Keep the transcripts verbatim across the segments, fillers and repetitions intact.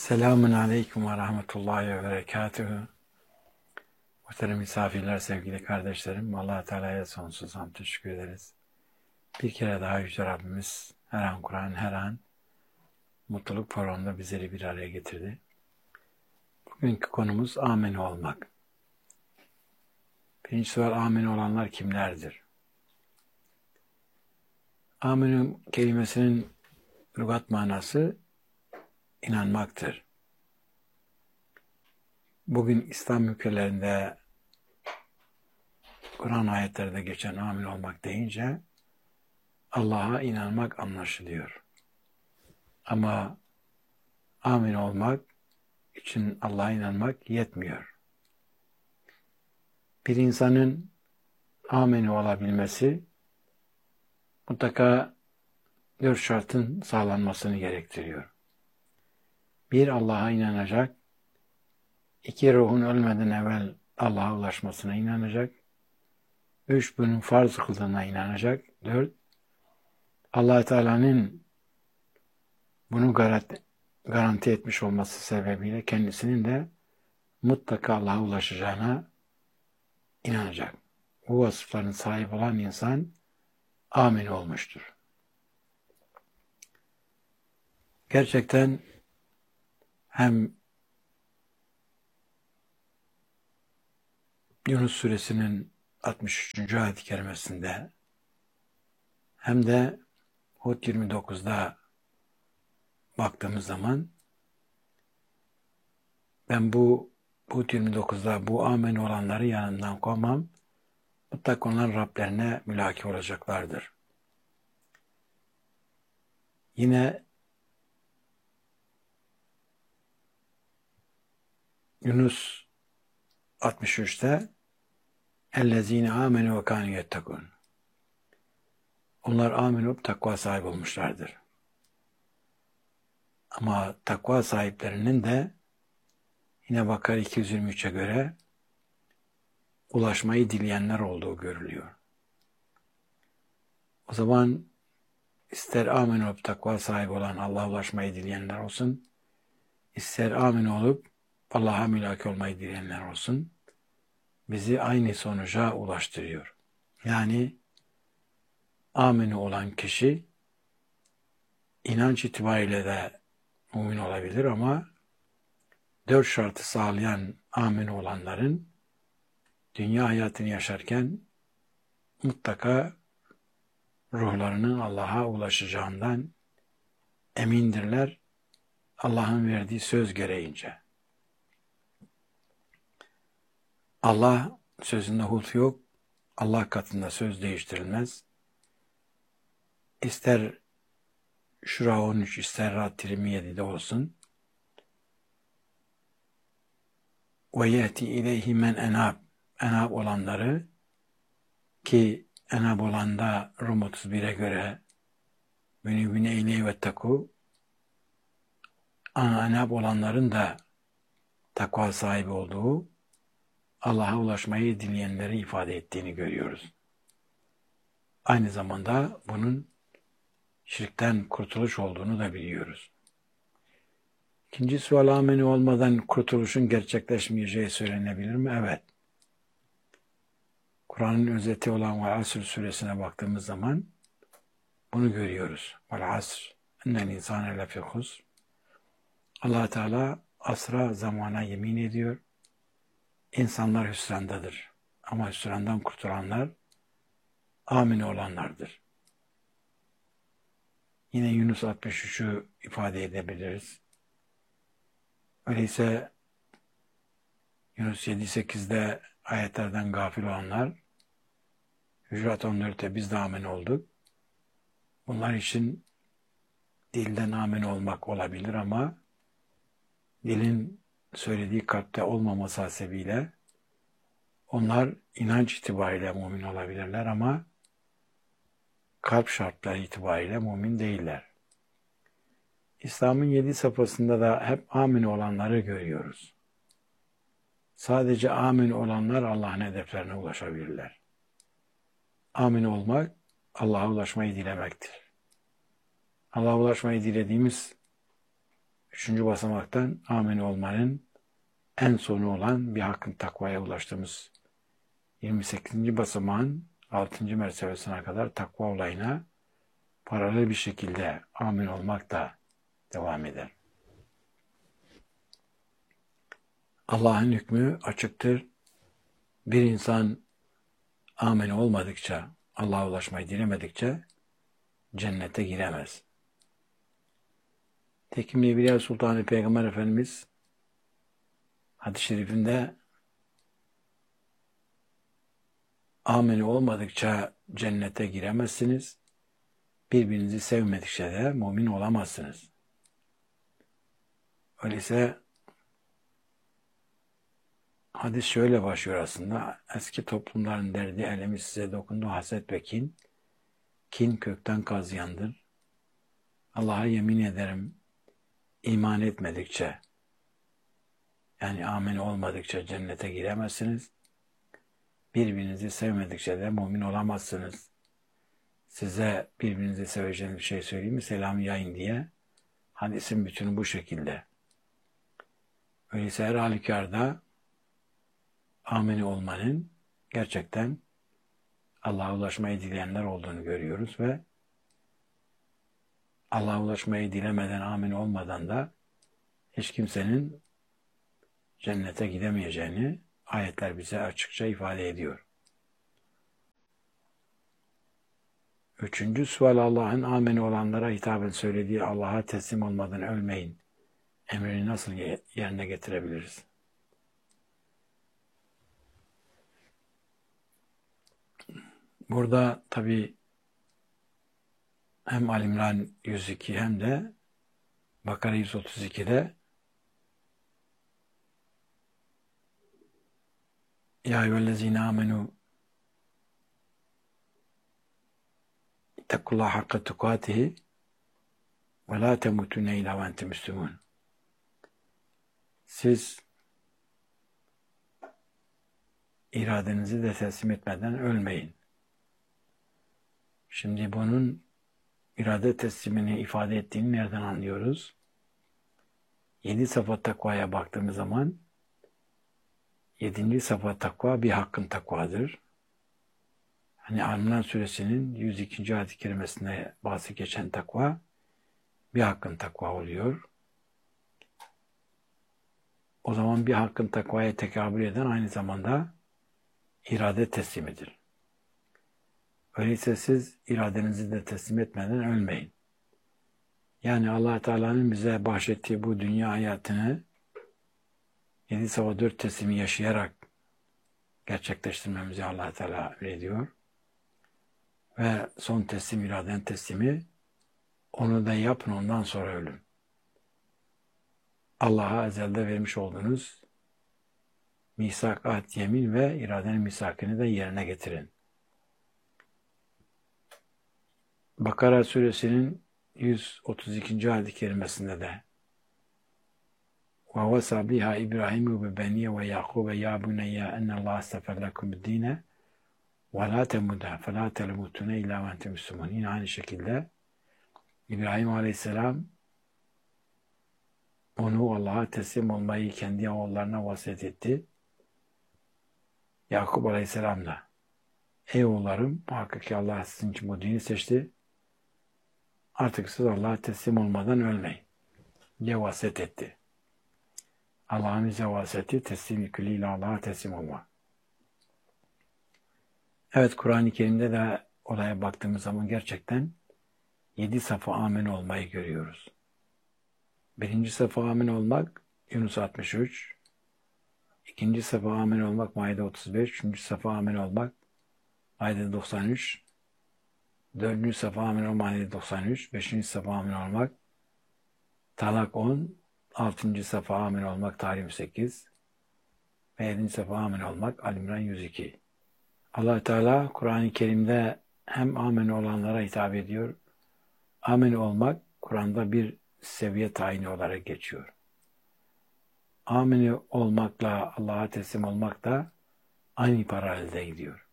Selamun Aleyküm ve Rahmetullahi ve Berekatühü. Muhterem misafirler, sevgili kardeşlerim, Allah Teala'ya sonsuz hamd teşekkür ederiz. Bir kere daha Yüce Rabbimiz her an Kur'an, her an mutluluk programında bizleri bir araya getirdi. Bugünkü konumuz amin olmak. Birinci soru, amin olanlar kimlerdir? Amin kelimesinin lügat manası inanmaktır. Bugün İslam ülkelerinde Kur'an ayetlerinde geçen amin olmak deyince Allah'a inanmak anlaşılıyor. Ama amin olmak için Allah'a inanmak yetmiyor. Bir insanın amin olabilmesi mutlaka dört şartın sağlanmasını gerektiriyor. Bir, Allah'a inanacak. İki, ruhun ölmeden evvel Allah'a ulaşmasına inanacak. Üç, bunun farz kıldığına inanacak. Dört, Allah Teala'nın bunu garanti, garanti etmiş olması sebebiyle kendisinin de mutlaka Allah'a ulaşacağına inanacak. Bu vasıfların sahip olan insan amin olmuştur. Gerçekten hem Yunus suresinin altmış üçüncü ayet-i kerimesinde hem de Hud yirmi dokuzda baktığımız zaman ben bu Hud yirmi dokuzda bu amin olanları yanından kovmam, mutlaka onlar Rablerine mülaki olacaklardır. Yine Yunus altmış üçte اَلَّذ۪ينَ آمَنُوا وَكَانُوا يَتَّقُونَ Onlar amin olup takva sahibi olmuşlardır. Ama takva sahiplerinin de yine Bakara iki yüz yirmi üçe göre ulaşmayı dileyenler olduğu görülüyor. O zaman ister amin olup takva sahibi olan Allah'a ulaşmayı dileyenler olsun, ister amin olup Allah'a mülaki olmayı dileyenler olsun, bizi aynı sonuca ulaştırıyor. Yani amin olan kişi inanç itibariyle de mümin olabilir ama dört şartı sağlayan amin olanların dünya hayatını yaşarken mutlaka ruhlarının Allah'a ulaşacağından emindirler Allah'ın verdiği söz gereğince. Allah sözünde hulf yok. Allah katında söz değiştirilmez. İster Şura on üç, ister Ra'd yirmi yedide olsun. وَيَأْتِ اِلَيْهِ مَنْ اَنَابٍ Enab olanları ki enab olanda Rum otuz bire göre münibine eyley ve taku enab olanların da takva sahibi olduğu Allah'a ulaşmayı dileyenleri ifade ettiğini görüyoruz. Aynı zamanda bunun şirkten kurtuluş olduğunu da biliyoruz. İkinci sual, ameni olmadan kurtuluşun gerçekleşmeyeceği söylenebilir mi? Evet. Kur'an'ın özeti olan Vel Asr suresine baktığımız zaman bunu görüyoruz. Vel Asr innel insane lefî husr. Allah Teala asra, zamana yemin ediyor. İnsanlar hüsrandadır. Ama hüsrandan kurtulanlar amin olanlardır. Yine Yunus altmış üçü ifade edebiliriz. Öyleyse Yunus yedi sekizde ayetlerden gafil olanlar, Hücurat on dörtte biz de amin olduk. Bunlar için dilden amin olmak olabilir ama dilin söylediği kalpte olmaması hasebiyle onlar inanç itibariyle mümin olabilirler ama kalp şartları itibariyle mümin değiller. İslam'ın yedi safhasında da hep amin olanları görüyoruz. Sadece amin olanlar Allah'ın hedeflerine ulaşabilirler. Amin olmak, Allah'a ulaşmayı dilemektir. Allah'a ulaşmayı dilediğimiz Üçüncü basamaktan amin olmanın en sonu olan bir hakkın takvaya ulaştığımız yirmi sekizinci basamağın altıncı mertebesine kadar takva olayına paralel bir şekilde amin olmak da devam eder. Allah'ın hükmü açıktır. Bir insan amin olmadıkça, Allah'a ulaşmayı dilemedikçe cennete giremez. Tekim Evliya Sultanı Peygamber Efendimiz hadis-i şerifinde amin olmadıkça cennete giremezsiniz, birbirinizi sevmedikçe de mümin olamazsınız. Öyleyse hadis şöyle başlıyor aslında. Eski toplumların derdi elemi size dokundu haset ve kin. Kin kökten kazıyandır. Allah'a yemin ederim iman etmedikçe, yani amin olmadıkça cennete giremezsiniz. Birbirinizi sevmedikçe de mümin olamazsınız. Size birbirinizi seveceğiniz bir şey söyleyeyim mi? Selamı yayın diye. Hadisin bütünü bu şekilde. Öyleyse her halükarda amin olmanın gerçekten Allah'a ulaşmayı dileyenler olduğunu görüyoruz ve Allah'a ulaşmayı dilemeden, amin olmadan da hiç kimsenin cennete gidemeyeceğini ayetler bize açıkça ifade ediyor. Üçüncü sual, Allah'ın amin olanlara hitaben söylediği Allah'a teslim olmadan ölmeyin emrini nasıl yerine getirebiliriz? Burada tabi hem Ali-İmran yüz iki hem de Bakara yüz otuz iki'de Ya eyyühellezine amenu ittakullaha hakka tukatihi ve la temutunne illa ve entum müslümun. Siz iradenizi de teslim etmeden ölmeyin. Şimdi bunun irade teslimini ifade ettiğini nereden anlıyoruz? Yedi safa takvaya baktığımız zaman yedinci safa takva bir hakkın takvadır. Hani Ali-İmran suresinin yüz ikinci ayet-i kerimesinde bahsi geçen takva bir hakkın takva oluyor. O zaman bir hakkın takvaya tekabül eden aynı zamanda irade teslimidir. Öyleyse siz iradenizi de teslim etmeden ölmeyin. Yani Allah Teala'nın bize bahşettiği bu dünya hayatını yedi safa dört teslimi yaşayarak gerçekleştirmemizi Allah Teala emrediyor. Ve son teslim, iraden teslimi, onu da yapın, ondan sonra ölün. Allah'a ezelde vermiş olduğunuz misak, ahd, yemin ve iradenin misakını da yerine getirin. Bakara suresinin yüz otuz ikinci ayet-i kerimesinde de وَوَسَى بِهَا إِبْرَاهِيمُ وَبَنِيهِ وَيَعْقُوبَ يَا بُنَيَّ أَنَّ اللّٰهَ اسْتَفَى لَكُمُ الدِّينَ وَلَا تَمُوتُنَّ فَلَا تَمُوتُنَّ إِلَّا وَأَنْتُمْ مُسْلِمُونَ. Yine aynı şekilde İbrahim Aleyhisselam onu Allah'a teslim olmayı kendi oğullarına vasiyet etti. Yakup Aleyhisselam da ey oğullarım, muhakkak ki Allah sizin için bu dini seçti. Artık siz Allah'a teslim olmadan ölmeyin diye vasiyet etti. Allah'ın bize vasiyeti teslim-i külliyle Allah'a teslim olma. Evet, Kur'an-ı Kerim'de de olaya baktığımız zaman gerçekten yedi safa amin olmayı görüyoruz. Birinci safa amin olmak Yunus altmış üç, ikinci safa amin olmak Maide otuz beş, üçüncü safa amin olmak Maide doksan üç, dördüncü safa amin olmak Maide doksan üç, beşinci safa amin olmak Talak on, altıncı safa amin olmak Tahrim sekiz ve yedinci safa amin olmak Ali-İmran yüz iki. Allah Teala Kur'an-ı Kerim'de hem amin olanlara hitap ediyor. Amin olmak Kur'an'da bir seviye tayini olarak geçiyor. Amin olmakla Allah'a teslim olmak da aynı paralelde gidiyor.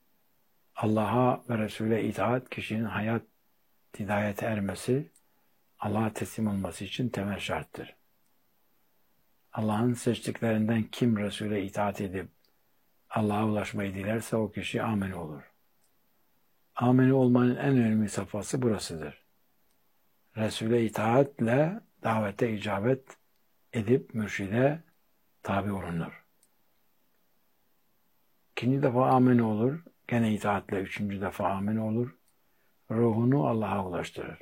Allah'a ve Resul'e itaat kişinin hayat hidayete ermesi, Allah'a teslim olması için temel şarttır. Allah'ın seçtiklerinden kim Resul'e itaat edip Allah'a ulaşmayı dilerse o kişi ameni olur. Ameni olmanın en önemli safhası burasıdır. Resul'e itaatle davete icabet edip mürşide tabi olunur. İkinci defa ameni olur, gene itaatle üçüncü defa ameni olur, ruhunu Allah'a ulaştırır.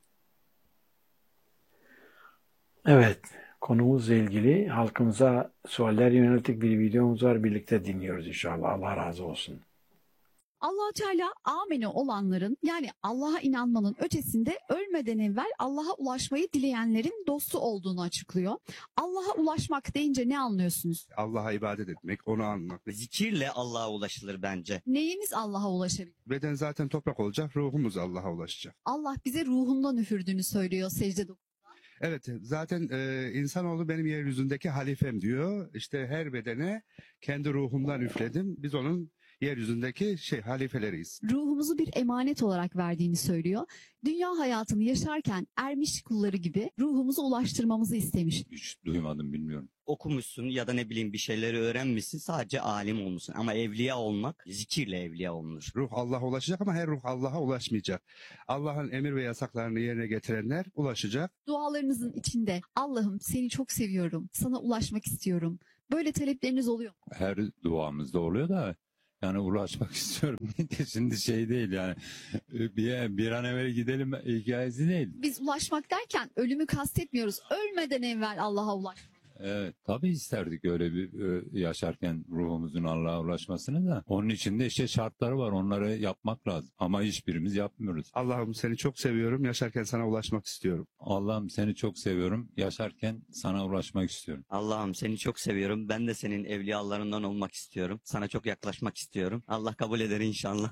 Evet, konumuzla ilgili halkımıza sualler yönelik bir videomuz var. Birlikte dinliyoruz inşallah. Allah razı olsun. Allah Teala ameni olanların, yani Allah'a inanmanın ötesinde ölmeden evvel Allah'a ulaşmayı dileyenlerin dostu olduğunu açıklıyor. Allah'a ulaşmak deyince ne anlıyorsunuz? Allah'a ibadet etmek, onu anmak. Zikirle Allah'a ulaşılır bence. Neyimiz Allah'a ulaşabilir? Beden zaten toprak olacak, ruhumuz Allah'a ulaşacak. Allah bize ruhundan üfürdüğünü söylüyor secde dokuz. Evet, zaten e, insanoğlu benim yeryüzündeki halifem diyor. İşte her bedene kendi ruhumdan üfledim. Biz onun yeryüzündeki şey halifeleriyiz. Ruhumuzu bir emanet olarak verdiğini söylüyor. Dünya hayatını yaşarken ermiş kulları gibi ruhumuzu ulaştırmamızı istemiş. Hiç duymadım, bilmiyorum. Okumuşsun ya da ne bileyim bir şeyleri öğrenmişsin, sadece alim olmuşsun. Ama evliya olmak zikirle evliya olunur. Ruh Allah'a ulaşacak ama her ruh Allah'a ulaşmayacak. Allah'ın emir ve yasaklarını yerine getirenler ulaşacak. Dualarınızın içinde Allah'ım seni çok seviyorum, sana ulaşmak istiyorum. Böyle talepleriniz oluyor mu? Her duamızda oluyor da yani ulaşmak istiyorum. Şimdi şey değil yani bir, bir an evvel gidelim hikayesi değil. Biz ulaşmak derken ölümü kastetmiyoruz. Ölmeden evvel Allah'a ulaş. Evet, tabii isterdik öyle bir e, yaşarken ruhumuzun Allah'a ulaşmasını da. Onun için de işte şartları var, onları yapmak lazım. Ama hiçbirimiz yapmıyoruz. Allah'ım seni çok seviyorum, yaşarken sana ulaşmak istiyorum. Allah'ım seni çok seviyorum, yaşarken sana ulaşmak istiyorum. Allah'ım seni çok seviyorum. Ben de senin evliyalarından olmak istiyorum. Sana çok yaklaşmak istiyorum. Allah kabul eder inşallah.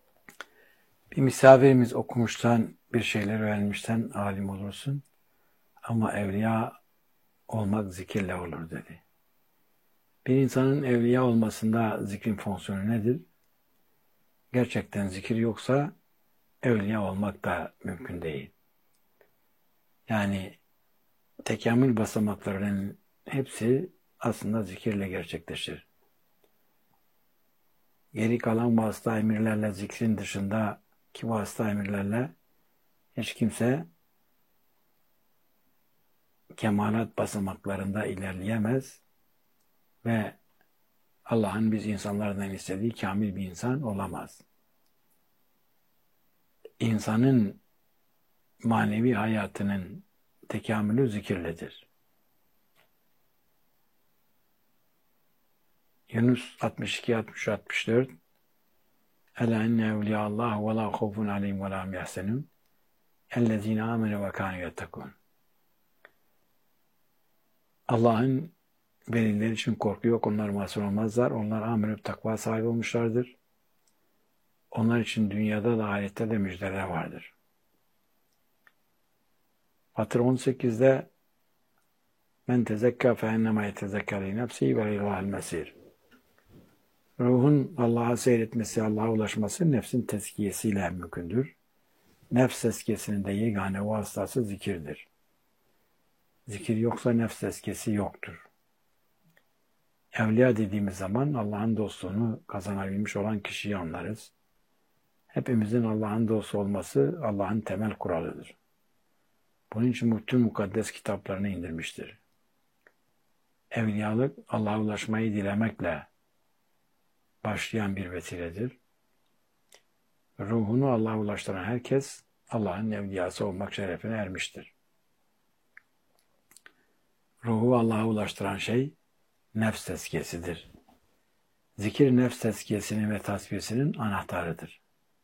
Bir misafirimiz okumuştan, bir şeyler öğrenmişten alim olursun. Ama evliya olmak zikirle olur dedi. Bir insanın evliya olmasında zikrin fonksiyonu nedir? Gerçekten zikir yoksa evliya olmak da mümkün değil. Yani tekamül basamaklarının hepsi aslında zikirle gerçekleşir. Geri kalan vasıta emirlerle, zikrin dışındaki vasıta emirlerle hiç kimse kemalat basamaklarında ilerleyemez ve Allah'ın biz insanlardan istediği kamil bir insan olamaz. İnsanın manevi hayatının tekamülü zikirledir. Yunus altmış iki altmış altmış dört Ela inne evliyallah ve la khawfun aleyhim ve la hum yahzenun ellezine amenu ve kanu yettekun. Allah'ın velileri için korku yok. Onlar mahzun olmazlar. Onlar amenüp takva sahibi olmuşlardır. Onlar için dünyada da ahirette de müjdeler vardır. Fatır on sekizde men tezekka fe ennema yetezekka li nefsihi ve ilâhel mesir. Ruhun Allah'a seyretmesi, Allah'a ulaşması nefsin tezkiyesiyle mümkündür. Nefs tezkiyesinin de yegane vasıtası zikirdir. Zikir yoksa nefs tezkiyesi yoktur. Evliya dediğimiz zaman Allah'ın dostluğunu kazanabilmiş olan kişiyi anlarız. Hepimizin Allah'ın dostu olması Allah'ın temel kuralıdır. Bunun için bütün mukaddes kitaplarını indirmiştir. Evliyalık Allah'a ulaşmayı dilemekle başlayan bir vesiledir. Ruhunu Allah'a ulaştıran herkes Allah'ın evliyası olmak şerefine ermiştir. Ruhu Allah'a ulaştıran şey nefs tezkiyesidir. Zikir nefs tezkiyesinin ve tasfiyesinin anahtarıdır.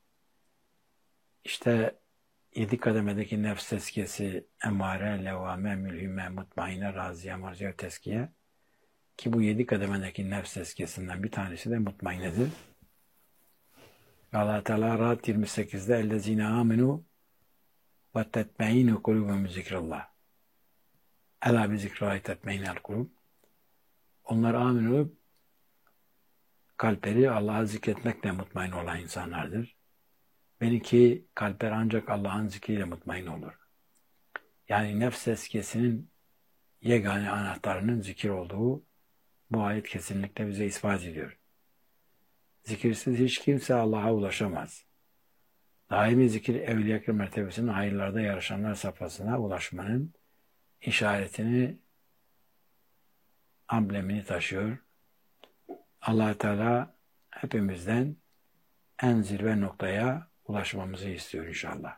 İşte yedi kademedeki nefs tezkiyesi emmare, levvame, mülhime, mutmaine, raziye, marziye, tezkiye ki bu yedi kademedeki nefs tezkiyesinden bir tanesi de mutmainedir. Allah Teala Rahat yirmi sekizde ellezine amenu ve tetmeinu kulubum zikrullah. Ela bi zikrahi tetmeinel kulub. Onlar amin olup kalpleri Allah'a zikretmekle mutmain olan insanlardır. Belki kalpler ancak Allah'ın zikriyle mutmain olur. Yani nefs tezkiyesinin yegane anahtarının zikir olduğu bu ayet kesinlikle bize ispat ediyor. Zikirsiz hiç kimse Allah'a ulaşamaz. Daimi zikir evliya mertebesinin hayırlarda yarışanlar safhasına ulaşmanın işaretini, amblemini taşıyor. Allah Teala hepimizden en zirve noktaya ulaşmamızı istiyor inşallah.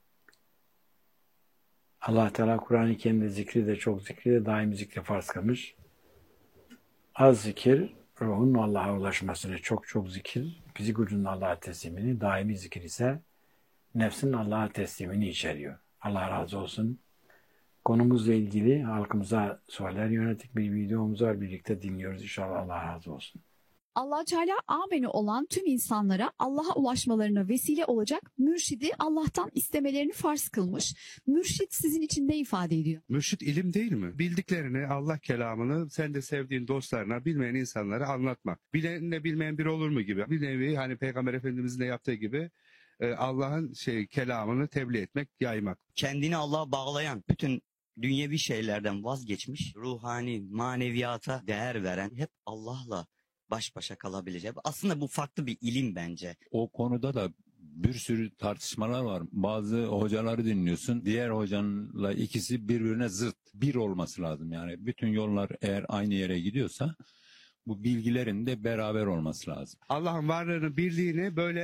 Allah Teala Kur'an-ı Kerim'de zikri de çok zikri de daimi zikri farz kılmış. Az zikir ruhun Allah'a ulaşmasını, çok çok zikir fizik ucunun Allah'a teslimini, daimi zikir ise nefsin Allah'a teslimini içeriyor. Allah razı olsun. Konumuzla ilgili halkımıza sualler yönelik bir videomuz var. Birlikte dinliyoruz. İnşallah Allah razı olsun. Allah Teala ameni olan tüm insanlara Allah'a ulaşmalarına vesile olacak mürşidi Allah'tan istemelerini farz kılmış. Mürşit sizin için ne ifade ediyor? Mürşit ilim değil mi? Bildiklerini, Allah kelamını sen de sevdiğin dostlarına, bilmeyen insanlara anlatmak. Bilenle bilmeyen bir olur mu gibi. Bir nevi hani Peygamber Efendimizin de yaptığı gibi Allah'ın şey kelamını tebliğ etmek, yaymak. Kendini Allah'a bağlayan, bütün dünyevi şeylerden vazgeçmiş, ruhani, maneviyata değer veren, hep Allah'la baş başa kalabilecek. Aslında bu farklı bir ilim bence. O konuda da bir sürü tartışmalar var. Bazı hocaları dinliyorsun. Diğer hocanla ikisi birbirine zıt. Bir olması lazım. Yani bütün yollar eğer aynı yere gidiyorsa bu bilgilerin de beraber olması lazım. Allah'ın varlığını, birliğini böyle